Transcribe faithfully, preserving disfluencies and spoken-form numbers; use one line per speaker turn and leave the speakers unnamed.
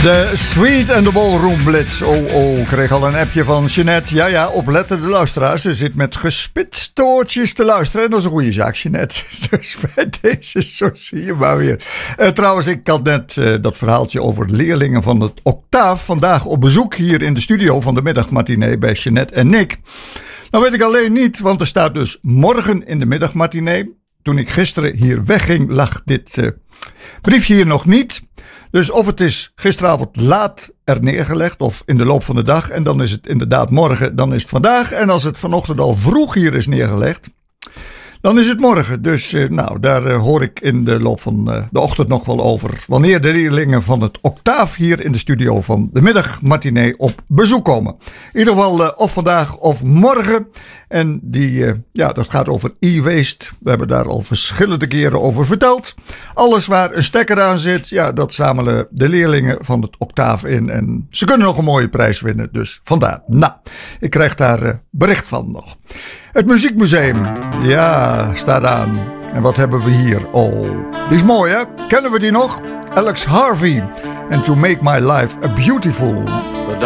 De Sweet and the Ballroom Blitz. Oh, oh, ik kreeg al een appje van Jeanette. Ja, ja, oplettende luisteraars. Ze zit met gespitste oortjes te luisteren. En dat is een goede zaak, Jeanette. Dus bij deze, zo zie je maar weer. Uh, trouwens, ik had net uh, dat verhaaltje over de leerlingen van het Octaaf. Vandaag op bezoek hier in de studio van de middagmatinee bij Jeanette en Nick. Nou weet ik alleen niet, want er staat dus morgen in de middagmatinee. Toen ik gisteren hier wegging, lag dit uh, briefje hier nog niet. Dus of het is gisteravond laat er neergelegd of in de loop van de dag. En dan is het inderdaad morgen, dan is het vandaag. En als het vanochtend al vroeg hier is neergelegd, dan is het morgen. Dus uh, nou, daar uh, hoor ik in de loop van uh, de ochtend nog wel over. Wanneer de leerlingen van het Octaaf hier in de studio van de middagmatinee op bezoek komen. In ieder geval uh, of vandaag of morgen. En die, uh, ja, dat gaat over e-waste. We hebben daar al verschillende keren over verteld. Alles waar een stekker aan zit, ja, dat zamelen de leerlingen van het Octaaf in. En ze kunnen nog een mooie prijs winnen. Dus vandaar. Nou, ik krijg daar uh, bericht van nog. Het Muziekmuseum, ja, staat aan. En wat hebben we hier? Oh, die is mooi, hè? Kennen we die nog? Alex Harvey. And To Make My Life a Beautiful.